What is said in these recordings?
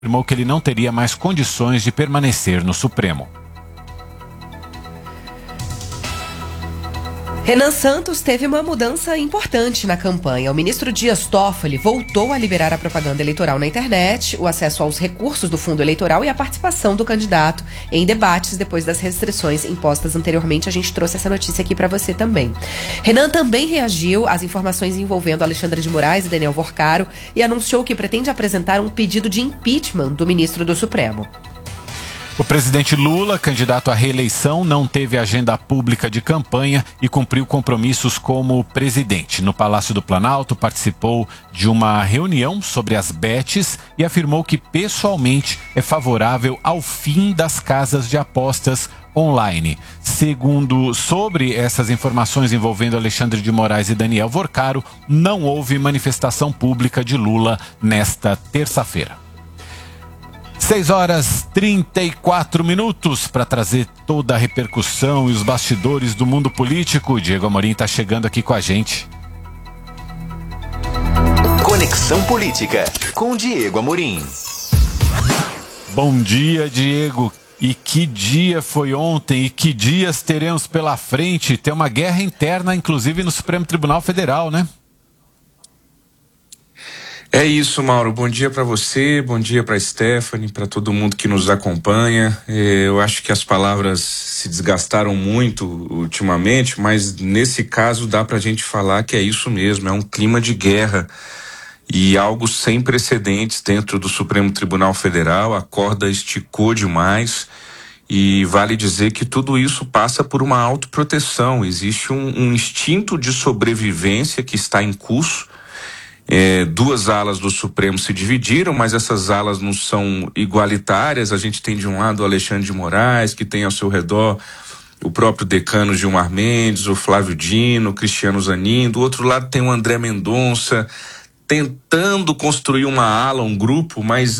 afirmou que ele não teria mais condições de permanecer no Supremo. Renan Santos teve uma mudança importante na campanha. O ministro Dias Toffoli voltou a liberar a propaganda eleitoral na internet, o acesso aos recursos do fundo eleitoral e a participação do candidato em debates depois das restrições impostas anteriormente. A gente trouxe essa notícia aqui para você também. Renan também reagiu às informações envolvendo Alexandre de Moraes e Daniel Worcaro e anunciou que pretende apresentar um pedido de impeachment do ministro do Supremo. O presidente Lula, candidato à reeleição, não teve agenda pública de campanha e cumpriu compromissos como presidente. No Palácio do Planalto, participou de uma reunião sobre as bets e afirmou que pessoalmente é favorável ao fim das casas de apostas online. Sobre essas informações envolvendo Alexandre de Moraes e Daniel Worcaro, não houve manifestação pública de Lula nesta terça-feira. 6h34 para trazer toda a repercussão e os bastidores do mundo político. Diego Amorim está chegando aqui com a gente. Conexão Política com Diego Amorim. Bom dia, Diego. E que dia foi ontem e que dias teremos pela frente? Tem uma guerra interna, inclusive no Supremo Tribunal Federal, né? É isso, Mauro. Bom dia para você, bom dia para Stephanie, para todo mundo que nos acompanha. Eu acho que as palavras se desgastaram muito ultimamente, mas nesse caso dá para a gente falar que é isso mesmo, é um clima de guerra e algo sem precedentes dentro do Supremo Tribunal Federal. A corda esticou demais e vale dizer que tudo isso passa por uma autoproteção. Existe um instinto de sobrevivência que está em curso. Duas alas do Supremo se dividiram, mas essas alas não são igualitárias. A gente tem de um lado o Alexandre de Moraes, que tem ao seu redor o próprio decano Gilmar Mendes, o Flávio Dino, o Cristiano Zanin. Do outro lado tem o André Mendonça, tentando construir uma ala, um grupo, mas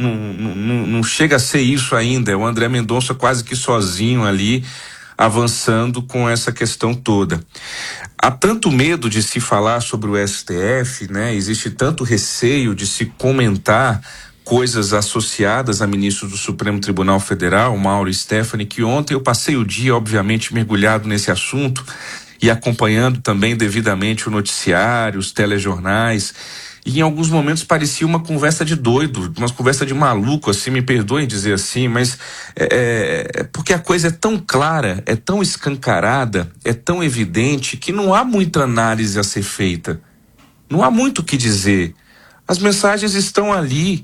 não chega a ser isso ainda. É o André Mendonça quase que sozinho ali, avançando com essa questão toda. Há tanto medo de se falar sobre o STF, né? Existe tanto receio de se comentar coisas associadas a ministros do Supremo Tribunal Federal, Mauro e Stephanie, que ontem eu passei o dia, obviamente, mergulhado nesse assunto e acompanhando também devidamente o noticiário, os telejornais. E em alguns momentos parecia uma conversa de doido, uma conversa de maluco, assim, me perdoem dizer assim, mas porque a coisa é tão clara, é tão escancarada, é tão evidente que não há muita análise a ser feita. Não há muito o que dizer. As mensagens estão ali.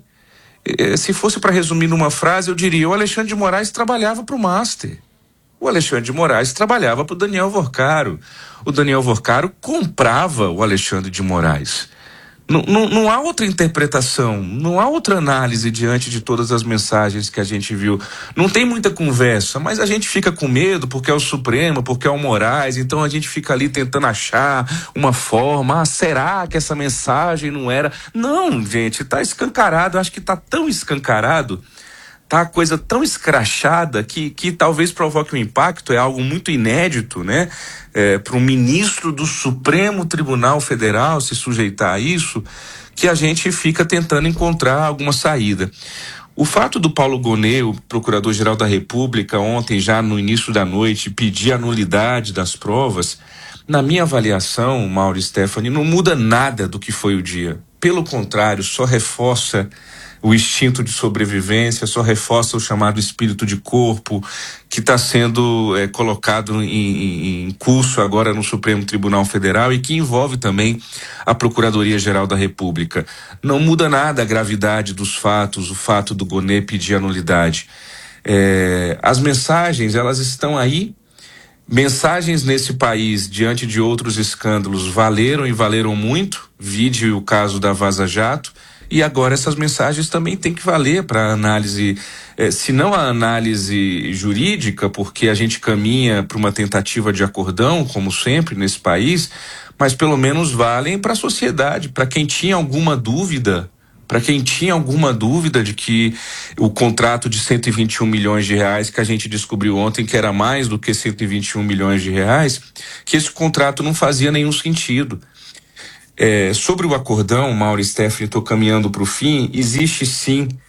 Se fosse para resumir numa frase, eu diria: o Alexandre de Moraes trabalhava para o Master. O Alexandre de Moraes trabalhava para o Daniel Worcaro. O Daniel Worcaro comprava o Alexandre de Moraes. Não há outra interpretação, não há outra análise diante de todas as mensagens que a gente viu. Não tem muita conversa, mas a gente fica com medo porque é o Supremo, porque é o Moraes, então a gente fica ali tentando achar uma forma. Será que essa mensagem não era? Não, gente, tá escancarado, acho que tá tão escancarado, tá a coisa tão escrachada que talvez provoque um impacto. É algo muito inédito, né? Para um ministro do Supremo Tribunal Federal se sujeitar a isso, que a gente fica tentando encontrar alguma saída. O fato do Paulo Gonet, o Procurador-Geral da República, ontem, já no início da noite, pedir a nulidade das provas, na minha avaliação, Mauro e Stephanie, não muda nada do que foi o dia. Pelo contrário, só reforça o instinto de sobrevivência, só reforça o chamado espírito de corpo que está sendo colocado em curso agora no Supremo Tribunal Federal e que envolve também a Procuradoria-Geral da República. Não muda nada a gravidade dos fatos, o fato do Gonet pedir a nulidade. As mensagens, elas estão aí. Mensagens nesse país, diante de outros escândalos, valeram e valeram muito. Vide o caso da Vaza Jato. E agora essas mensagens também têm que valer para análise, se não a análise jurídica, porque a gente caminha para uma tentativa de acordão, como sempre nesse país, mas pelo menos valem para a sociedade, para quem tinha alguma dúvida, de que o contrato de 121 milhões de reais que a gente descobriu ontem, que era mais do que 121 milhões de reais, que esse contrato não fazia nenhum sentido. Sobre o acordão, Mauro e Stephanie, estou caminhando para o fim, existe sim